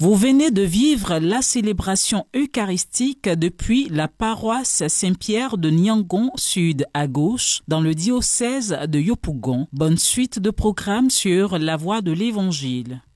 Vous venez de vivre la célébration eucharistique depuis la paroisse Saint-Pierre de Niangon Sud à gauche dans le diocèse de Yopougon. Bonne suite de programmes sur La Voix de l'Évangile.